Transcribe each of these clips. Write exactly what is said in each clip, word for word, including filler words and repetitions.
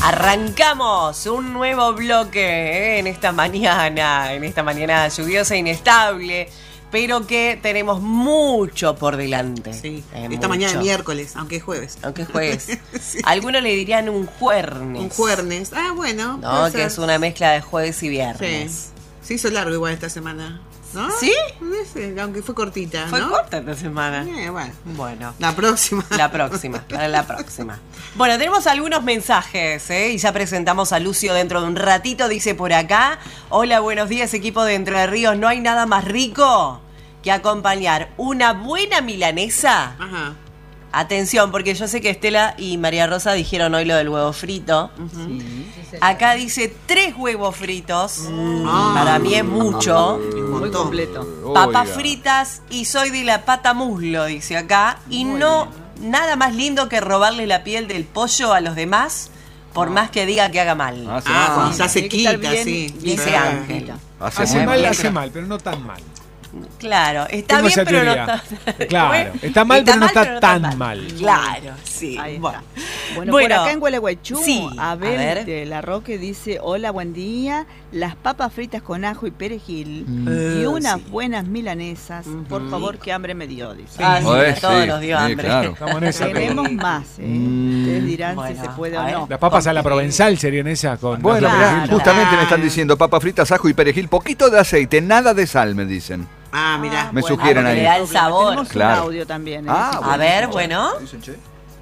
Arrancamos un nuevo bloque ¿eh? en esta mañana, en esta mañana lluviosa e inestable, pero que tenemos mucho por delante. Sí, eh, esta mucho. mañana miércoles, aunque es jueves. Aunque es jueves. Sí. Algunos le dirían un juernes. Un jueves. Ah, bueno. No, que es una mezcla de jueves y viernes. Sí. Se hizo largo igual esta semana, ¿no? ¿Sí? Sí, aunque fue cortita, Fue ¿no? corta esta semana. Eh, bueno. Bueno. La próxima. La próxima, para la próxima. Bueno, tenemos algunos mensajes, ¿eh? Y ya presentamos a Lucio dentro de un ratito. Dice por acá: hola, buenos días, equipo de Entre Ríos. No hay nada más rico que acompañar una buena milanesa. Ajá. Atención, porque yo sé que Estela y María Rosa dijeron hoy lo del huevo frito. Uh-huh. Sí. Acá dice tres huevos fritos. Mm. Para mí es mucho. Muy completo. Papas fritas y soy de la pata muslo, dice acá. Y Muy no, bien. nada más lindo que robarle la piel del pollo a los demás, por más que diga que haga mal. Ah, sí. Ah, cuando Sí, está tiene que estar sequita, bien- sí. bien Dice Claro. Ángel. Hace Hace muy mal, mal. hace mal, pero no tan mal. Claro, está Tengo bien, esa pero no teoría. está. Claro, Bueno, está mal, pero no está pero tan mal. Claro, sí. Ahí Bueno. está. Bueno, Bueno, por acá en Gualeguaychú, sí, Abel a ver. de La Roque dice: hola, buen día. Las papas fritas con ajo y perejil Mm. y unas Sí. buenas milanesas. Ujú. Por favor, que hambre me dio, dice. Ah, sí, Oye, a todos sí, nos dio sí, hambre. claro. Estamos en esa. Tenemos pero- más, ¿eh? Mm. Ustedes dirán Bueno, si se puede a o ver. no. Las papas a la provenzal serían esas con. Bueno, con mirá, Claro. justamente me están Claro. diciendo papas fritas, ajo y perejil, poquito de aceite, nada de sal, me dicen. Ah, mirá. Me bueno, sugieren ah, porque ahí. le da el sabor. Tenemos Claro. un audio también. ¿eh? Ah, Si A bueno. ver, bueno. Dicen, che.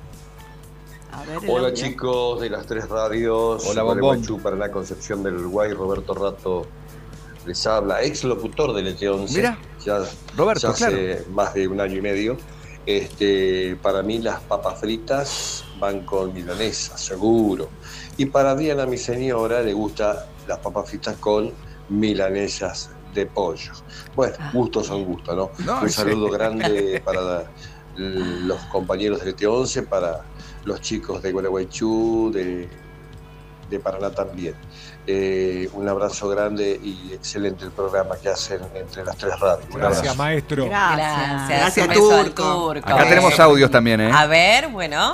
A ver, el Hola audio. chicos de las tres radios, Hola, Bombón. Gualeguaychú, Paraná, Concepción del Uruguay, Roberto Rato les habla, ex locutor del E T once, Mirá, ya, Roberto, ya hace claro. más de un año y medio. Este, para mí las papas fritas van con milanesa, seguro. Y para Diana, mi señora, le gusta las papas fritas con milanesas de pollo. Bueno, gustos son gustos, ¿no? No, Un sí. saludo grande para los compañeros del E T once, para los chicos de Gualeguaychú, de, de Paraná también. Eh, un abrazo grande y excelente el programa que hacen entre las tres radios. Un Gracias, abrazo. maestro. Gracias. Gracias, Un beso al Turco. Acá tenemos audios también, ¿eh? A ver, bueno.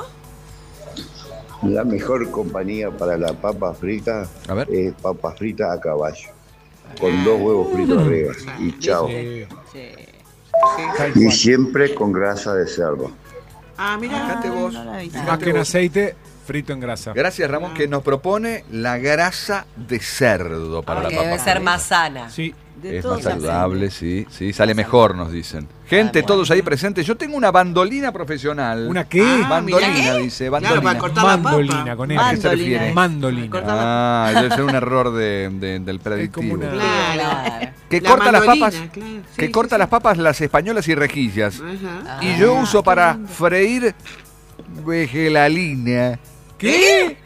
La mejor compañía para la papa frita A ver. es papa frita a caballo, con dos huevos fritos arriba y chao. Sí, Sí. tal Y cual. siempre con grasa de cerdo. Ah, mirá. Fíjate vos. No la vi. Más que en aceite, frito en grasa. Gracias, Ramón, que nos propone la grasa de cerdo para la Que papa debe ser frita. más sana. Sí. De Es todo más se saludable, sí, sí, sale mejor, nos dicen. Gente, Ah, bueno. todos ahí presentes. Yo tengo una bandolina profesional. ¿Una qué? Ah, Bandolina, mirá. dice, Claro, bandolina. para cortar la Mandolina, papa. con ¿A él. qué se Mandolina refiere? es. Mandolina. Cortar Ah, debe ser un error de, de- del predictivo. como una- Claro. Que La corta las mandolina, papas, claro. que Sí, corta sí, las papas las españolas y rejillas. sí. Ajá. Y yo Ah, uso qué para lindo. freír vegelalina. ¿Qué?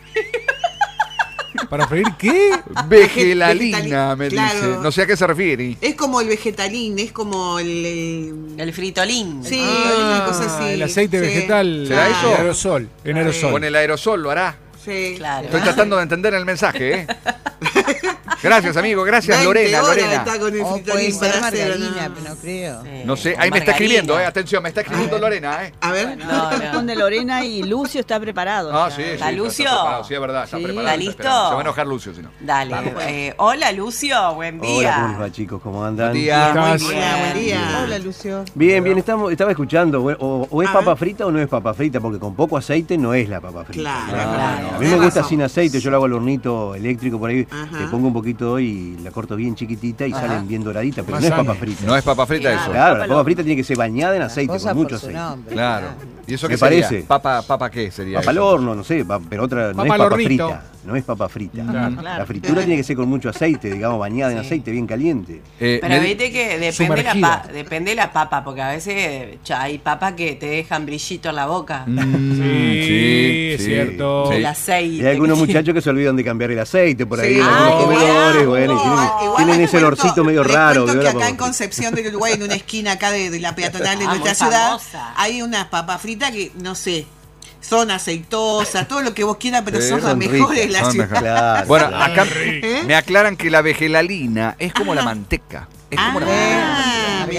¿Para freír qué? Vegelalina, me Claro. dice. No sé a qué se refiere. Es como el vegetalín, es como el... el- El fritolín. Sí, Ah, una cosa así. el aceite Sí. vegetal. ¿Será en eso? aerosol. En aerosol. Con el aerosol lo hará. Sí. Claro. Estoy tratando de entender el mensaje, ¿eh? Gracias, amigo. Gracias, veinte Lorena. horas Lorena. está con el O puede fritolín ser para hacer, margarina, ¿no? pero no creo. Sí, No sé, con ahí me está margarina. escribiendo, ¿eh? Atención, me está escribiendo Lorena, ¿eh? A ver. No, no. Donde Lorena y Lucio está preparado. Ah, ya. sí, sí. ¿Está Lucio? preparado. Sí, es verdad, está Sí. preparado. ¿Está está listo? esperando. Se va a enojar Lucio, si no. Dale. eh, hola, Lucio. Buen día. Hola, ¿cómo les va, chicos? ¿Cómo andan? Buen día. Muy Hola, bien. buen día. Hola, Lucio. Bien, bien, estamos, estaba escuchando. O, o es Ah. papa frita o no es papa frita, porque con poco aceite no es la papa frita. Claro, No, claro. no, A mí Tenés me gusta razón. sin aceite, yo lo hago al hornito eléctrico por ahí, Ajá. le pongo un poquito y la corto bien chiquitita y Ajá. salen bien doraditas, pero Más no es sano. papa frita. No es papa frita Claro. eso. Claro, la Papa papa lo- frita tiene que ser bañada en aceite, Cosa con mucho por su aceite. nombre. Claro. ¿Y eso Me qué sería? parece. ¿Papa, papa qué sería Papa al eso? horno, no sé, pa- pero otra no Papa es al papa hornito. frita, no es papa frita. Claro. La fritura tiene que ser con mucho aceite, digamos, bañada en Sí. aceite bien caliente. Eh, Pero me- viste que depende la, Sumergida. pa- depende la papa, porque a veces cha, hay papas que te dejan brillito en la boca. Mm, Sí, es cierto. sí. El aceite. Y hay algunos que- muchachos que se olvidan de cambiar el aceite por ahí, Sí. en Ah, algunos igual, comedores, bueno, y igual, tienen, igual tienen les ese cuento- olorcito medio les raro. cuento vio que la acá en papa. Concepción del Uruguay, en una esquina acá de, de la peatonal de Ah, nuestra muy ciudad, famosa. hay unas papas fritas que, no sé, son aceitosas, todo lo que vos quieras, pero Sí, son las son mejores de ricas, la son ciudad. mejores. Claro, Bueno, claro. acá ¿Eh? me aclaran que la vegelalina es como la manteca. Es como la manteca. Ah, Había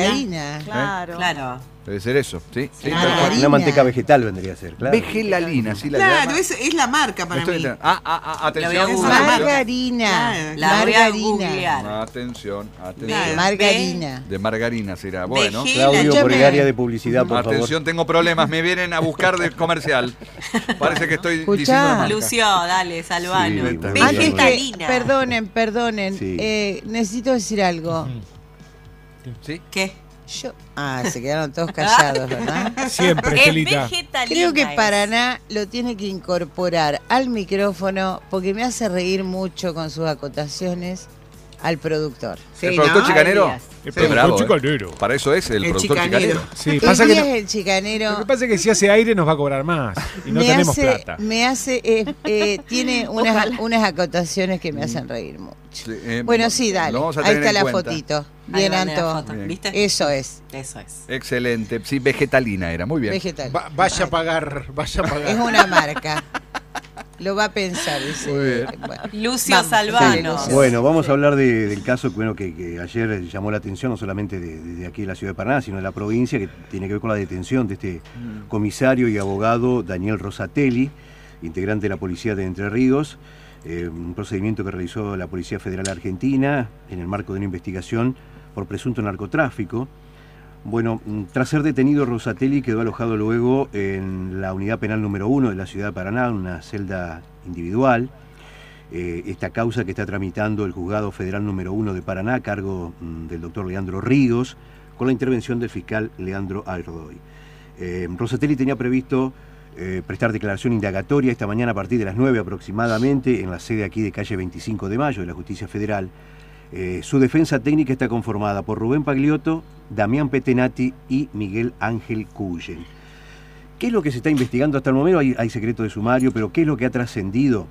margarina. Claro. Claro. Debe ser eso, ¿sí? Sí, Margarina. tal cual. Una manteca vegetal vendría a ser, claro. Vegelalina, sí la Claro, llama. es, es la marca para Estoy mí. entrando. Ah, ah, ah, atención. La voy a Es googlear. una Margarina. Claro. La voy a Margarina. googlear. Atención, atención. Claro. Margarina. De margarina será. Bueno. Vege- Claudio, yo por me- el área de publicidad, por favor. Atención, tengo problemas. Me vienen a buscar del comercial. Parece que estoy Escuchá. diciendo la marca. Lucio, dale, salvanos. Sí, está bien. Antes que, Vegetalina. perdonen, perdonen, Sí. eh, necesito decir algo. ¿Sí? ¿Qué? Yo, ah, se quedaron todos callados, ¿verdad? Siempre, Es Estelita. vegetalina. Creo que es. Paraná lo tiene que incorporar al micrófono porque me hace reír mucho con sus acotaciones al productor. Sí, ¿El productor ¿no? chicanero? Ay, Dios. El Qué productor bravo, ¿eh? chicanero. Para eso es el, El productor chicanero. chicanero. Sí, pasa el que, día no- es el chicanero. lo que pasa es que si hace aire nos va a cobrar más. Y no me tenemos hace, plata. me hace, eh, eh, tiene unas, unas acotaciones que me hacen reír mucho. Sí, eh, Bueno, sí, dale. lo vamos a Ahí tener está en la cuenta. fotito. Ahí Bien, va, la Anto. foto, Bien. ¿viste? Eso es, Eso es. Excelente. Sí, vegetalina era. Muy bien. vegetal. Va- vaya a pagar, vaya a Es pagar. una marca. Lo va a pensar, dice. Muy bien. Bueno, Lucio vamos. Salvano. Sí, Bueno, vamos a hablar de- del caso que, bueno, que, que ayer llamó la atención, no solamente de, de aquí de la ciudad de Paraná, sino de la provincia, que tiene que ver con la detención de este comisario y abogado Daniel Rosatelli, integrante de la policía de Entre Ríos, eh, un procedimiento que realizó la Policía Federal Argentina en el marco de una investigación por presunto narcotráfico. Bueno, mm, tras ser detenido, Rosatelli quedó alojado luego en la unidad penal número uno de la ciudad de Paraná, una celda individual. Eh, esta causa que está tramitando el juzgado federal número uno de Paraná, a cargo mm, del doctor Leandro Ríos, con la intervención del fiscal Leandro Ardoy. Eh, Rosatelli tenía previsto eh, prestar declaración indagatoria esta mañana a partir de las nueve aproximadamente en la sede aquí de calle veinticinco de mayo de la Justicia Federal. Eh, su defensa técnica está conformada por Rubén Pagliotto, Damián Petenati y Miguel Ángel Cuyen. ¿Qué es lo que se está investigando hasta el momento? Hay, hay secreto de sumario, pero ¿qué es lo que ha trascendido?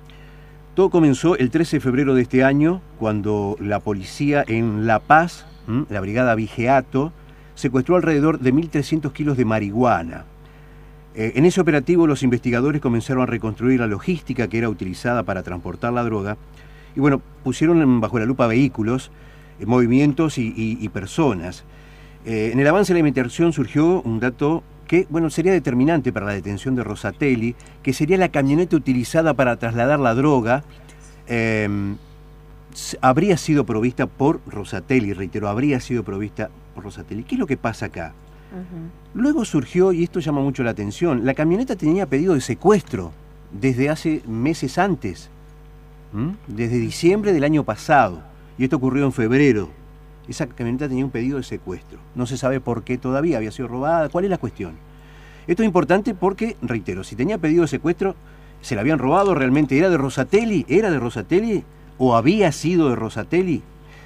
Todo comenzó el trece de febrero de este año, cuando la policía en La Paz, ¿m? la brigada Vigeato, secuestró alrededor de mil trescientos kilos de marihuana. Eh, en ese operativo los investigadores comenzaron a reconstruir la logística que era utilizada para transportar la droga y bueno, pusieron bajo la lupa vehículos, eh, movimientos y, y- y personas. Eh, en el avance de la investigación surgió un dato que bueno, sería determinante para la detención de Rosatelli, que sería la camioneta utilizada para trasladar la droga. eh, s- habría sido provista por Rosatelli, reitero, habría sido provista por Rosatelli. ¿Qué es lo que pasa acá? Luego surgió, y esto llama mucho la atención, la camioneta tenía pedido de secuestro desde hace meses antes, ¿m? Desde diciembre del año pasado, y esto ocurrió en febrero. Esa camioneta tenía un pedido de secuestro. No se sabe por qué todavía, había sido robada. ¿Cuál es la cuestión? Esto es importante porque, reitero, si tenía pedido de secuestro, ¿se la habían robado? ¿Realmente era de Rosatelli? ¿Era de Rosatelli? ¿O había sido de Rosatelli?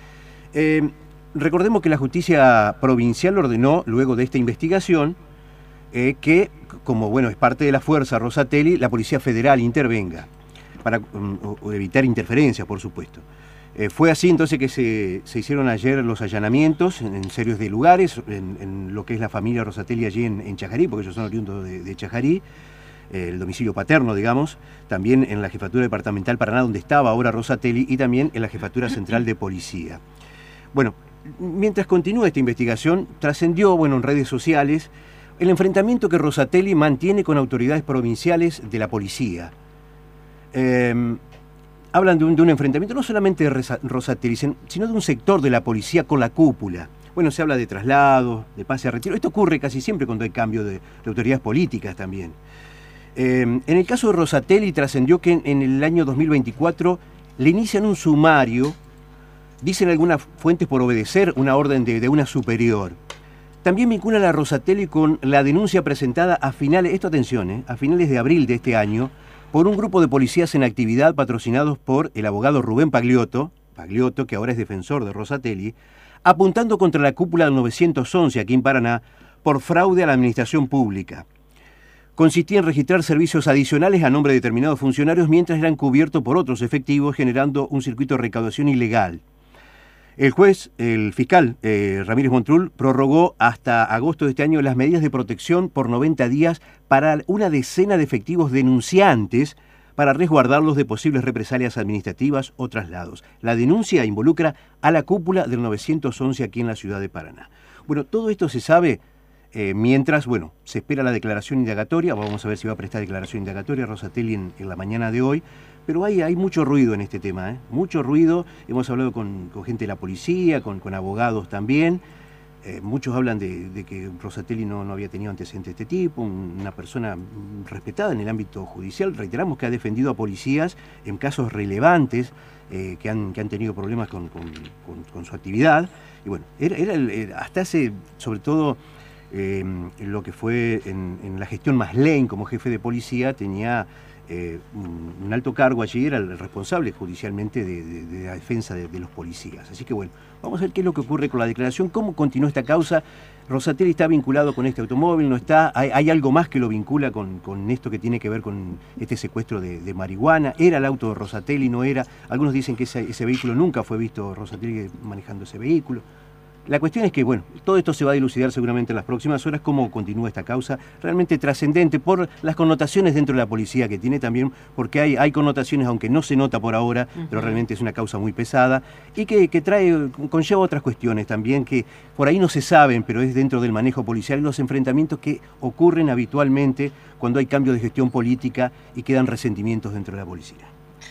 Eh, recordemos que la justicia provincial ordenó, luego de esta investigación, eh, que, como bueno, es parte de la fuerza Rosatelli, la Policía Federal intervenga, para um, o- o evitar interferencias, por supuesto. Eh, fue así entonces que se, se hicieron ayer los allanamientos en, en serios de lugares, en, en lo que es la familia Rosatelli allí en, en Chajarí, porque ellos son oriundos de, de Chajarí, eh, el domicilio paterno, digamos, también en la Jefatura Departamental Paraná, donde estaba ahora Rosatelli, y también en la Jefatura Central de Policía. Bueno, mientras continúa esta investigación, trascendió, bueno, en redes sociales, el enfrentamiento que Rosatelli mantiene con autoridades provinciales de la policía. Eh, hablan de un, de un enfrentamiento no solamente de Resa- Rosatelli, sen- sino de un sector de la policía con la cúpula. Bueno, se habla de traslados, de pase a retiro. Esto ocurre casi siempre cuando hay cambio de, de autoridades políticas también. Eh, en el caso de Rosatelli trascendió que en, en el año dos mil veinticuatro le inician un sumario, dicen algunas fuentes por obedecer una orden de, de una superior. También vinculan a Rosatelli con la denuncia presentada a finales, esto atención, eh, a finales de abril de este año, por un grupo de policías en actividad patrocinados por el abogado Rubén Pagliotto, Pagliotto, que ahora es defensor de Rosatelli, apuntando contra la cúpula del novecientos once aquí en Paraná por fraude a la administración pública. Consistía en registrar servicios adicionales a nombre de determinados funcionarios mientras eran cubiertos por otros efectivos, generando un circuito de recaudación ilegal. El juez, el fiscal eh, Ramírez Montrul, prorrogó hasta agosto de este año las medidas de protección por noventa días para una decena de efectivos denunciantes para resguardarlos de posibles represalias administrativas o traslados. La denuncia involucra a la cúpula del novecientos once aquí en la ciudad de Paraná. Bueno, todo esto se sabe eh, mientras, bueno, se espera la declaración indagatoria. Vamos a ver si va a prestar declaración indagatoria Rosatelli en, en la mañana de hoy. Pero hay, hay mucho ruido en este tema, ¿eh? Mucho ruido. Hemos hablado con, con gente de la policía, con, con abogados también. Eh, muchos hablan de, de que Rosatelli no, no había tenido antecedentes de este tipo, un, una persona respetada en el ámbito judicial. Reiteramos que ha defendido a policías en casos relevantes eh, que, han, que han tenido problemas con, con, con, con su actividad. Y bueno, era, era, el, era hasta hace, sobre todo, eh, lo que fue en, en la gestión Maslany como jefe de policía, tenía eh, un, un alto cargo allí, era el responsable judicialmente de, de, de la defensa de, de los policías. Así que bueno, vamos a ver qué es lo que ocurre con la declaración, cómo continúa esta causa. Rosatelli está vinculado con este automóvil, no está, hay, hay algo más que lo vincula con, con esto que tiene que ver con este secuestro de, de marihuana. ¿Era el auto de Rosatelli? ¿No era? Algunos dicen que ese, ese vehículo nunca fue visto Rosatelli manejando ese vehículo. La cuestión es que, bueno, todo esto se va a dilucidar seguramente en las próximas horas, cómo continúa esta causa, realmente trascendente por las connotaciones dentro de la policía que tiene también, porque hay, hay connotaciones, aunque no se nota por ahora, uh-huh. pero realmente es una causa muy pesada y que, que trae, conlleva otras cuestiones también que por ahí no se saben, pero es dentro del manejo policial, los enfrentamientos que ocurren habitualmente cuando hay cambio de gestión política y quedan resentimientos dentro de la policía.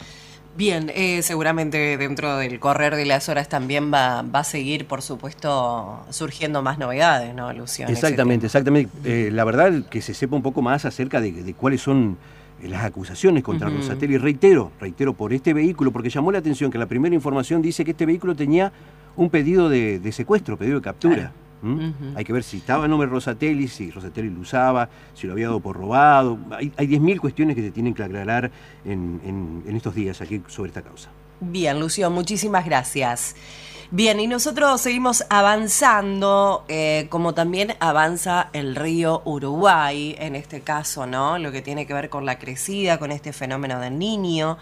Bien, eh, seguramente dentro del correr de las horas también va, va a seguir, por supuesto, surgiendo más novedades, ¿no, Lucio? Exactamente, exactamente. Eh, la verdad que se sepa un poco más acerca de, de cuáles son las acusaciones contra uh-huh. Rosatelli. Reitero, reitero, por este vehículo, porque llamó la atención que la primera información dice que este vehículo tenía un pedido de, de secuestro, pedido de captura. Claro. ¿Mm? Uh-huh. Hay que ver si estaba el nombre Rosatelli, si Rosatelli lo usaba, si lo había dado por robado. Hay, hay diez mil cuestiones que se tienen que aclarar en, en, en estos días aquí sobre esta causa. Bien, Lucio, muchísimas gracias. Bien, y nosotros seguimos avanzando, eh, como también avanza el río Uruguay, en este caso, ¿no? Lo que tiene que ver con la crecida, con este fenómeno del Niño.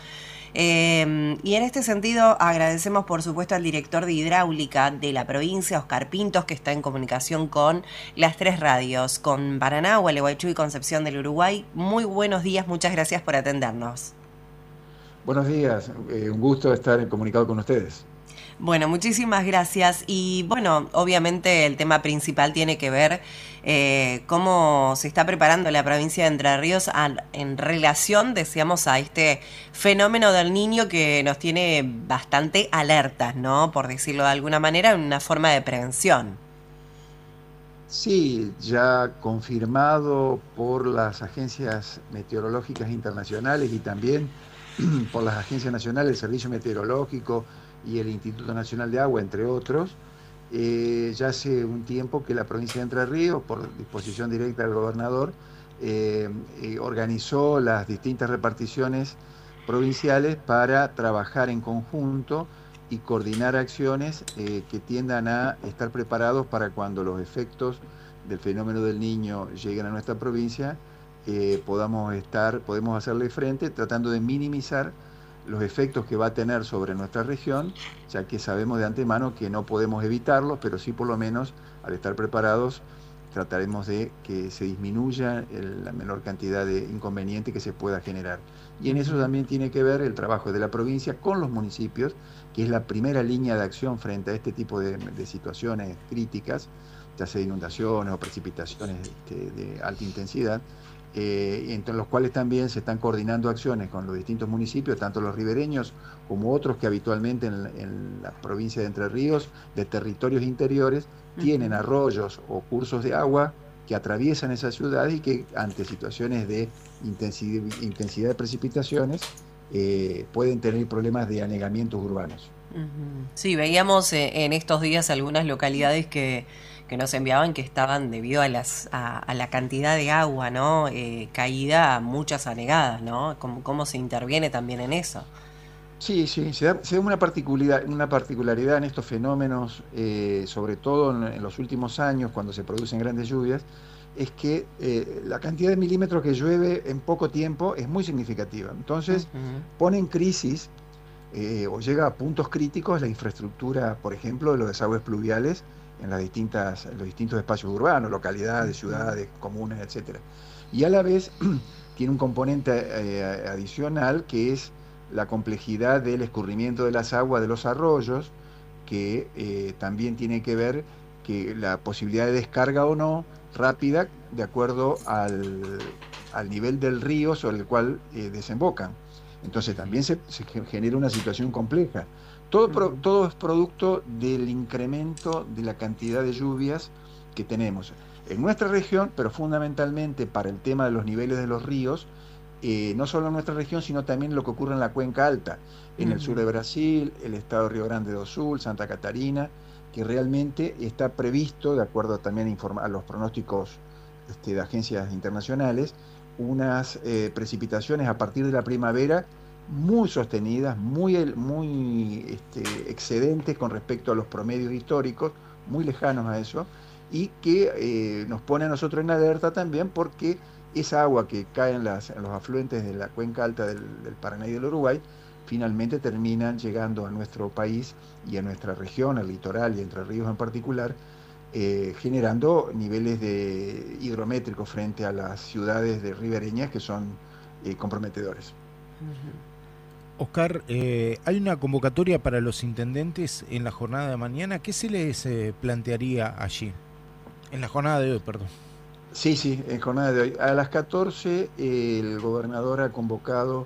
Eh, y en este sentido agradecemos por supuesto al director de hidráulica de la provincia, Oscar Pintos, que está en comunicación con las tres radios, con Paraná, Gualeguaychú y Concepción del Uruguay. Muy buenos días, muchas gracias por atendernos. Buenos días, eh, un gusto estar en comunicado con ustedes. Bueno, muchísimas gracias. Y bueno, obviamente el tema principal tiene que ver eh, cómo se está preparando la provincia de Entre Ríos a, en relación, decíamos, a este fenómeno del Niño que nos tiene bastante alertas, ¿no? Por decirlo de alguna manera, una forma de prevención. Sí, ya confirmado por las agencias meteorológicas internacionales y también por las agencias nacionales, el Servicio Meteorológico y el Instituto Nacional de Agua, entre otros. Eh, ya hace un tiempo que la provincia de Entre Ríos, por disposición directa del gobernador, eh, eh, organizó las distintas reparticiones provinciales para trabajar en conjunto y coordinar acciones eh, que tiendan a estar preparados para cuando los efectos del fenómeno del Niño lleguen a nuestra provincia, eh, podamos estar, podemos hacerle frente tratando de minimizar los efectos que va a tener sobre nuestra región, ya que sabemos de antemano que no podemos evitarlos, pero sí por lo menos al estar preparados trataremos de que se disminuya el, la menor cantidad de inconveniente que se pueda generar. Y en eso también tiene que ver el trabajo de la provincia con los municipios, que es la primera línea de acción frente a este tipo de, de situaciones críticas, ya sea inundaciones o precipitaciones este, de alta intensidad, Eh, entre los cuales también se están coordinando acciones con los distintos municipios, tanto los ribereños como otros que habitualmente en, en la provincia de Entre Ríos, de territorios interiores, uh-huh. tienen arroyos o cursos de agua que atraviesan esas ciudades y que ante situaciones de intensidad, intensidad de precipitaciones eh, pueden tener problemas de anegamientos urbanos. Uh-huh. Sí, veíamos eh, en estos días algunas localidades que que nos enviaban que estaban debido a las a, a la cantidad de agua, ¿no? Eh, caída, muchas anegadas, ¿no? ¿Cómo, cómo se interviene también en eso? Sí, sí, se da, se da una, particularidad, una particularidad en estos fenómenos, eh, sobre todo en, en los últimos años, cuando se producen grandes lluvias, es que eh, la cantidad de milímetros que llueve en poco tiempo es muy significativa. Entonces, uh-huh. pone en crisis eh, o llega a puntos críticos la infraestructura, por ejemplo, de los desagües pluviales, en las distintas, en los distintos espacios urbanos, localidades, ciudades, comunas, etcétera. Y a la vez tiene un componente eh, adicional que es la complejidad del escurrimiento de las aguas de los arroyos, que eh, también tiene que ver que la posibilidad de descarga o no rápida de acuerdo al, al nivel del río sobre el cual eh, desembocan. Entonces también se, se genera una situación compleja. Todo, pro, todo es producto del incremento de la cantidad de lluvias que tenemos en nuestra región, pero fundamentalmente para el tema de los niveles de los ríos, eh, no solo en nuestra región, sino también lo que ocurre en la cuenca alta, en uh-huh. el sur de Brasil, el estado de Río Grande do Sul, Santa Catarina, que realmente está previsto, de acuerdo también a, informa- a los pronósticos este, de agencias internacionales, unas eh, precipitaciones a partir de la primavera muy sostenidas, muy, muy este, excedentes con respecto a los promedios históricos, muy lejanos a eso, y que eh, nos pone a nosotros en alerta también porque esa agua que cae en, las, en los afluentes de la cuenca alta del, del Paraná y del Uruguay, finalmente terminan llegando a nuestro país y a nuestra región, al litoral y Entre Ríos en particular, eh, generando niveles de hidrométricos frente a las ciudades de ribereñas que son eh, comprometedores. Oscar, eh, hay una convocatoria para los intendentes en la jornada de mañana. ¿Qué se les eh, plantearía allí? En la jornada de hoy, perdón. Sí, sí, en jornada de hoy. A las catorce eh, el gobernador ha convocado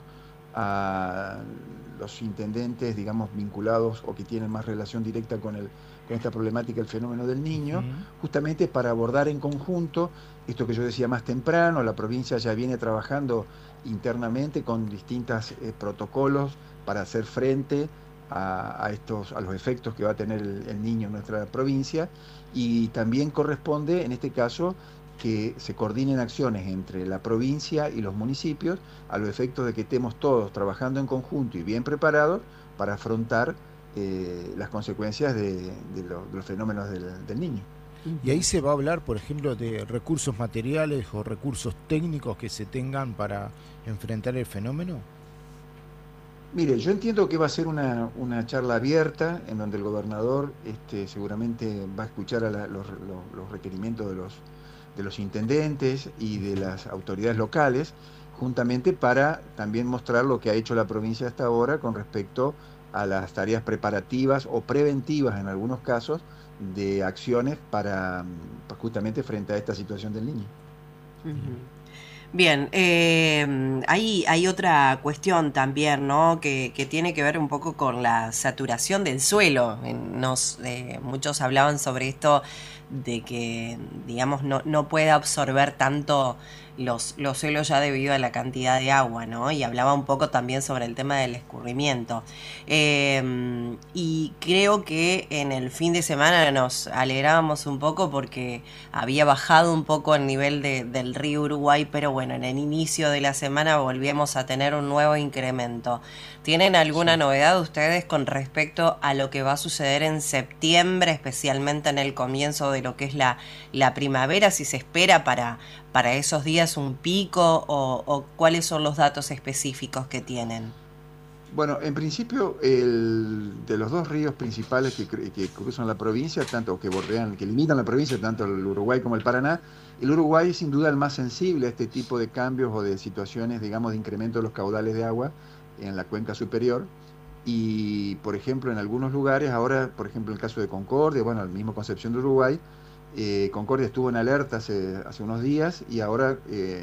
a los intendentes, digamos, vinculados o que tienen más relación directa con, el, con esta problemática, el fenómeno del Niño, uh-huh. justamente para abordar en conjunto esto que yo decía más temprano. La provincia ya viene trabajando internamente con distintos eh, protocolos para hacer frente a, a, estos, a los efectos que va a tener el, el Niño en nuestra provincia, y también corresponde, en este caso, que se coordinen acciones entre la provincia y los municipios a los efectos de que estemos todos trabajando en conjunto y bien preparados para afrontar eh, las consecuencias de, de, lo, de los fenómenos del, del Niño. Y ahí se va a hablar, por ejemplo, de recursos materiales o recursos técnicos que se tengan para enfrentar el fenómeno. Mire, yo entiendo que va a ser una, una charla abierta en donde el gobernador este, seguramente va a escuchar a la, los, los, los requerimientos de los de los intendentes y de las autoridades locales, juntamente para también mostrar lo que ha hecho la provincia hasta ahora con respecto a las tareas preparativas o preventivas en algunos casos de acciones para, para justamente frente a esta situación del Niño. Uh-huh. Bien, eh, hay, hay otra cuestión también, ¿no? Que, que tiene que ver un poco con la saturación del suelo. Nos, eh, muchos hablaban sobre esto de que, digamos, no, no puede absorber tanto los, los suelos ya debido a la cantidad de agua, ¿no? Y hablaba un poco también sobre el tema del escurrimiento. Eh, y creo que en el fin de semana nos alegrábamos un poco porque había bajado un poco el nivel de, del río Uruguay, pero bueno, en el inicio de la semana volvíamos a tener un nuevo incremento. ¿Tienen alguna sí. novedad ustedes con respecto a lo que va a suceder en septiembre, especialmente en el comienzo de lo que es la, la primavera? Si se espera para, para esos días un pico o, o cuáles son los datos específicos que tienen. Bueno, en principio, el, de los dos ríos principales que, que cruzan la provincia, tanto que bordean, que limitan la provincia, tanto el Uruguay como el Paraná, el Uruguay es sin duda el más sensible a este tipo de cambios o de situaciones, digamos, de incremento de los caudales de agua en la cuenca superior. Y, por ejemplo, en algunos lugares, ahora, por ejemplo, en el caso de Concordia, bueno, el mismo Concepción de Uruguay, eh, Concordia estuvo en alerta hace, hace unos días y ahora eh,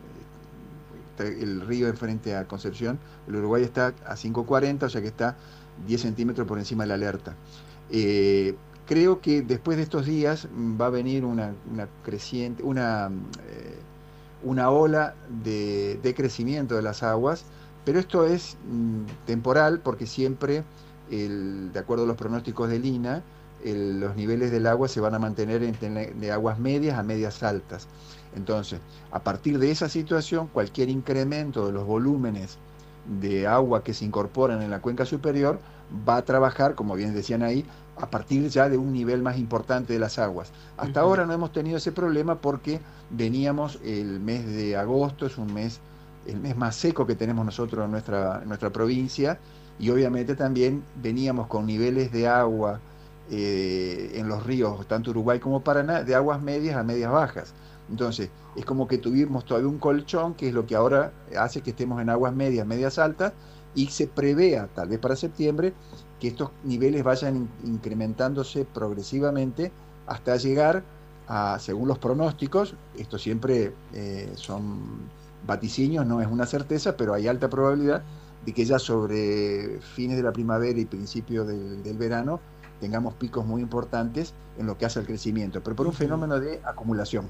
el río enfrente a Concepción, el Uruguay está a cinco cuarenta, o sea que está diez centímetros por encima de la alerta. Eh, creo que después de estos días va a venir una, una creciente, una, eh, una ola de, de crecimiento de las aguas, pero esto es mm, temporal porque siempre, el, de acuerdo a los pronósticos del I N A, el, los niveles del agua se van a mantener en, de aguas medias a medias altas. Entonces, a partir de esa situación, cualquier incremento de los volúmenes de agua que se incorporan en la cuenca superior va a trabajar, como bien decían ahí, a partir ya de un nivel más importante de las aguas. Hasta uh-huh. ahora no hemos tenido ese problema porque veníamos, el mes de agosto es un mes, el mes más seco que tenemos nosotros en nuestra, en nuestra provincia, y obviamente también veníamos con niveles de agua eh, en los ríos, tanto Uruguay como Paraná, de aguas medias a medias bajas. Entonces, es como que tuvimos todavía un colchón, que es lo que ahora hace que estemos en aguas medias, medias altas, y se prevea, tal vez para septiembre, que estos niveles vayan in- incrementándose progresivamente hasta llegar a, según los pronósticos, esto siempre eh, son vaticinios, no es una certeza, pero hay alta probabilidad de que ya sobre fines de la primavera y principios del, del verano tengamos picos muy importantes en lo que hace al crecimiento, pero por un fenómeno de acumulación.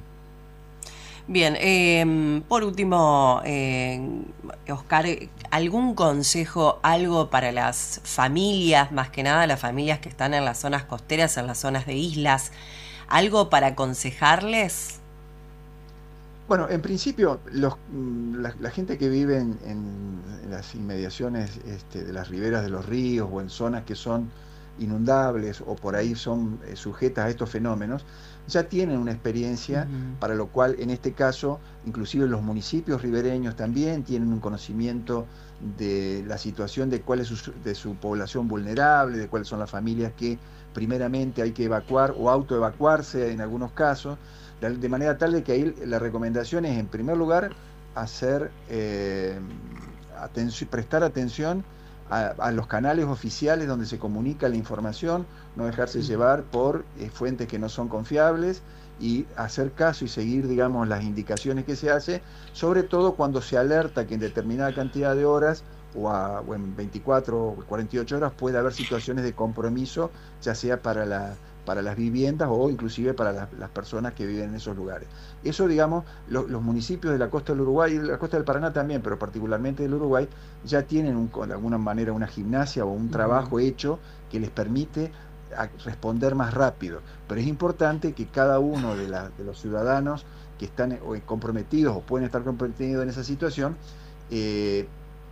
Bien, eh, por último, eh, Oscar, ¿algún consejo, algo para las familias, más que nada las familias que están en las zonas costeras, en las zonas de islas, algo para aconsejarles? Bueno, en principio, los, la, la gente que vive en, en las inmediaciones este, de las riberas de los ríos o en zonas que son inundables o por ahí son eh, sujetas a estos fenómenos, ya tienen una experiencia, uh-huh. para lo cual en este caso, inclusive los municipios ribereños también tienen un conocimiento de la situación de cuál es su, de su población vulnerable, de cuáles son las familias que primeramente hay que evacuar o autoevacuarse en algunos casos, de, de manera tal de que ahí la recomendación es, en primer lugar, hacer eh, atención, prestar atención A, a los canales oficiales donde se comunica la información, no dejarse llevar por eh, fuentes que no son confiables y hacer caso y seguir, digamos, las indicaciones que se hace, sobre todo cuando se alerta que en determinada cantidad de horas o, a, o en veinticuatro o cuarenta y ocho horas puede haber situaciones de compromiso, ya sea para la para las viviendas o inclusive para la, las personas que viven en esos lugares. Eso, digamos, lo, los municipios de la costa del Uruguay y de la costa del Paraná también, pero particularmente del Uruguay, ya tienen un, de alguna manera una gimnasia o un trabajo hecho que les permite a responder más rápido. Pero es importante que cada uno de, la, de los ciudadanos que están comprometidos o pueden estar comprometidos en esa situación, eh,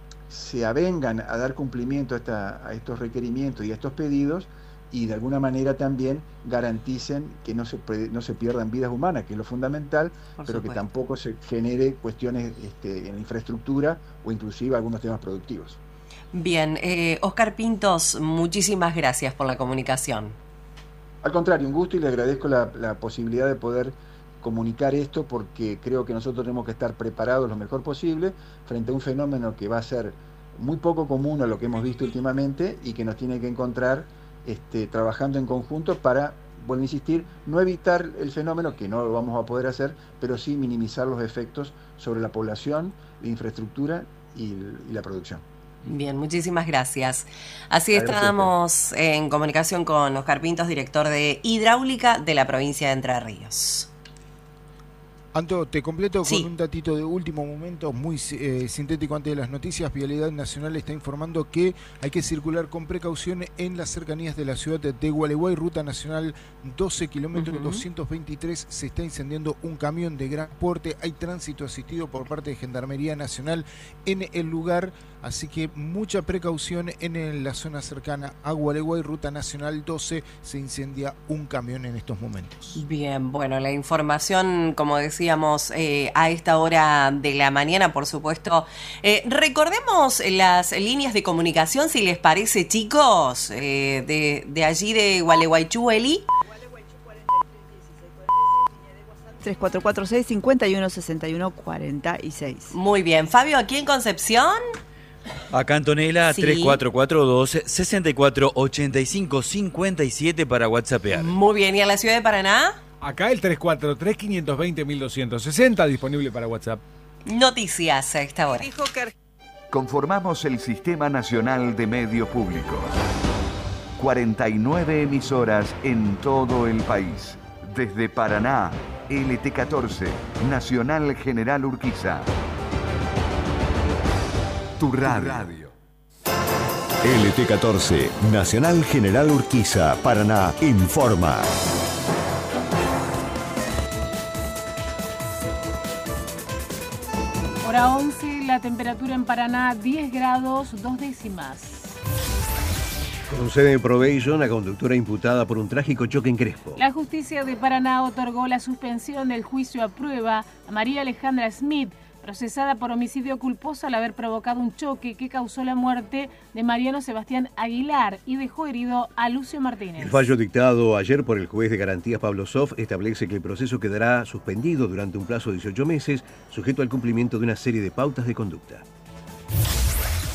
se avengan a dar cumplimiento a, esta, a estos requerimientos y a estos pedidos, y de alguna manera también garanticen que no se, no se pierdan vidas humanas, que es lo fundamental, Por pero supuesto. que tampoco se genere cuestiones este, en la infraestructura o inclusive algunos temas productivos. Bien, eh, Oscar Pintos, muchísimas gracias por la comunicación. Al contrario, un gusto, y le agradezco la, la posibilidad de poder comunicar esto, porque creo que nosotros tenemos que estar preparados lo mejor posible frente a un fenómeno que va a ser muy poco común a lo que hemos visto últimamente y que nos tiene que encontrar Este, trabajando en conjunto para, vuelvo a insistir, no evitar el fenómeno, que no lo vamos a poder hacer, pero sí minimizar los efectos sobre la población, la infraestructura y, y la producción. Bien, muchísimas gracias. Así estábamos en comunicación con Oscar Pintos, director de Hidráulica de la provincia de Entre Ríos. Anto, te completo sí. con un datito de último momento, muy eh, sintético antes de las noticias. Vialidad Nacional está informando que hay que circular con precaución en las cercanías de la ciudad de Gualeguay, Ruta Nacional doce, kilómetro uh-huh. doscientos veintitrés. Se está incendiando un camión de gran porte. Hay tránsito asistido por parte de Gendarmería Nacional en el lugar, así que mucha precaución en la zona cercana a Gualeguay, Ruta Nacional doce. Se incendia un camión en estos momentos. Bien, bueno, la información, como decía, Decíamos eh, a esta hora de la mañana, por supuesto. Eh, recordemos las líneas de comunicación, si les parece, chicos, eh, de, de allí de Gualeguaychú, Eli. tres cuatro cuatro seis, cinco uno, seis uno cuatro seis. Muy bien. Fabio, ¿aquí en Concepción? Acá Antonella, sí. tres cuatro cuatro dos, seis cuatro ocho cinco cinco siete para whatsappear. Muy bien. ¿Y en la ciudad de Paraná? Acá el tres cuatro tres, cinco dos cero, uno dos seis cero disponible para WhatsApp. Noticias a esta hora. Conformamos el Sistema Nacional de Medios Públicos. cuarenta y nueve emisoras en todo el país. Desde Paraná, L T catorce, Nacional General Urquiza. Tu radio. L T catorce, Nacional General Urquiza, Paraná, informa. Hora once, la temperatura en Paraná diez grados, dos décimas. Concede probation a conductora imputada por un trágico choque en Crespo. La justicia de Paraná otorgó la suspensión del juicio a prueba a María Alejandra Smith, procesada por homicidio culposo al haber provocado un choque que causó la muerte de Mariano Sebastián Aguilar y dejó herido a Lucio Martínez. El fallo dictado ayer por el juez de garantías Pablo Sof establece que el proceso quedará suspendido durante un plazo de dieciocho meses, sujeto al cumplimiento de una serie de pautas de conducta.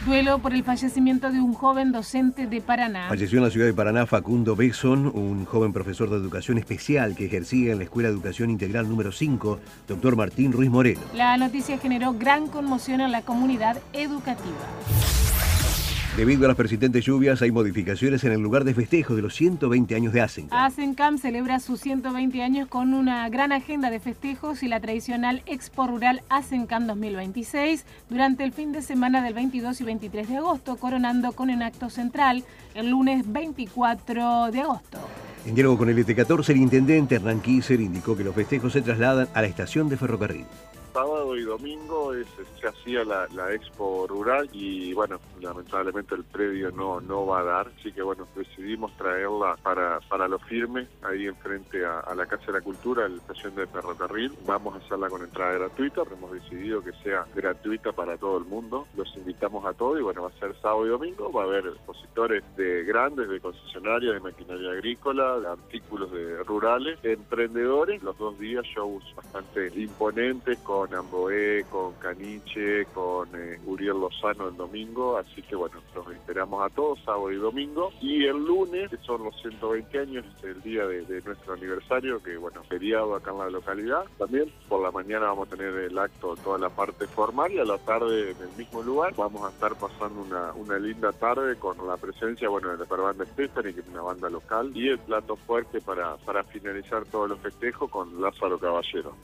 Duelo por el fallecimiento de un joven docente de Paraná. Falleció en la ciudad de Paraná Facundo Besson, un joven profesor de educación especial que ejercía en la Escuela de Educación Integral número cinco, doctor Martín Ruiz Moreno. La noticia generó gran conmoción en la comunidad educativa. Debido a las persistentes lluvias, hay modificaciones en el lugar de festejo de los ciento veinte años de Asencam. Asencam celebra sus ciento veinte años con una gran agenda de festejos y la tradicional Expo Rural Asencam dos mil veintiséis durante el fin de semana del veintidós y veintitrés de agosto, coronando con un acto central el lunes veinticuatro de agosto. En diálogo con el E T catorce, el intendente Hernán Kisser indicó que los festejos se trasladan a la estación de ferrocarril. Sábado y domingo es, se hacía la, la Expo Rural y bueno, lamentablemente el predio no, no va a dar, así que bueno, decidimos traerla para, para lo firme, ahí enfrente a, a la Casa de la Cultura, a la estación de ferrocarril. Vamos a hacerla con entrada gratuita, hemos decidido que sea gratuita para todo el mundo, los invitamos a todos y bueno, va a ser sábado y domingo, va a haber expositores de grandes, de concesionarias, de maquinaria agrícola, de artículos de rurales, emprendedores, los dos días shows bastante imponentes con con Amboé, con Caniche, con eh, Uriel Lozano el domingo, así que bueno, los esperamos a todos, sábado y domingo, y el lunes, que son los ciento veinte años, es el día de, de nuestro aniversario, que bueno, feriado acá en la localidad, también por la mañana vamos a tener el acto, toda la parte formal, y a la tarde en el mismo lugar vamos a estar pasando una, una linda tarde con la presencia, bueno, de la banda Stephanie, que es una banda local, y el plato fuerte para, para finalizar todos los festejos con Lázaro Caballero.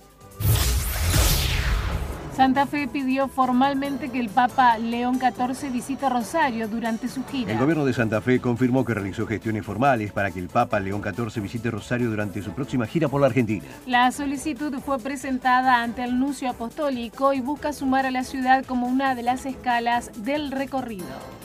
Santa Fe pidió formalmente que el Papa León catorce visite Rosario durante su gira. El gobierno de Santa Fe confirmó que realizó gestiones formales para que el Papa León catorce visite Rosario durante su próxima gira por la Argentina. La solicitud fue presentada ante el nuncio apostólico y busca sumar a la ciudad como una de las escalas del recorrido.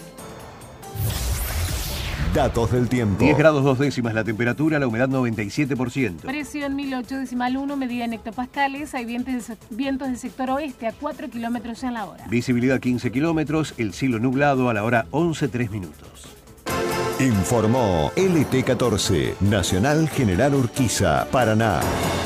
Datos del tiempo. diez grados dos décimas la temperatura, la humedad noventa y siete por ciento. Presión mil ocho decimal uno, medida en hectopascales. Hay vientos, vientos del sector oeste a cuatro kilómetros en la hora. Visibilidad quince kilómetros, el cielo nublado a la hora once tres minutos. Informó L T catorce, Nacional General Urquiza, Paraná.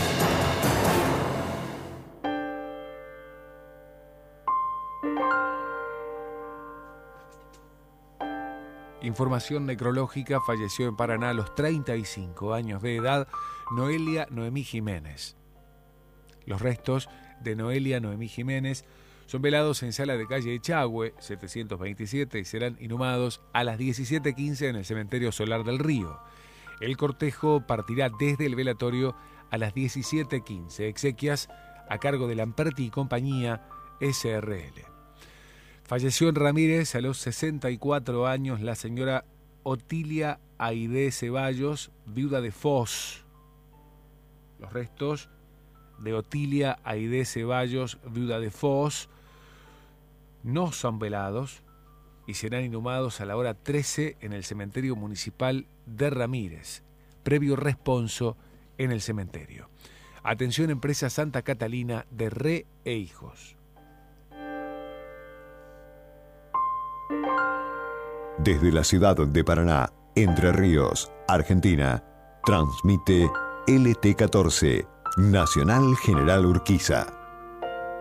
Información necrológica: falleció en Paraná a los treinta y cinco años de edad Noelia Noemí Jiménez. Los restos de Noelia Noemí Jiménez son velados en sala de calle Echagüe setecientos veintisiete y serán inhumados a las diecisiete quince en el cementerio Solar del Río. El cortejo partirá desde el velatorio a las diecisiete quince. Exequias a cargo de Lamperti y Compañía S R L. Falleció en Ramírez a los sesenta y cuatro años la señora Otilia Aide Ceballos, viuda de Foz. Los restos de Otilia Aide Ceballos, viuda de Foz, no son velados y serán inhumados a la hora trece en el cementerio municipal de Ramírez, previo responso en el cementerio. Atención, empresa Santa Catalina de Re e Hijos. Desde la ciudad de Paraná, Entre Ríos, Argentina, transmite L T catorce, Nacional General Urquiza.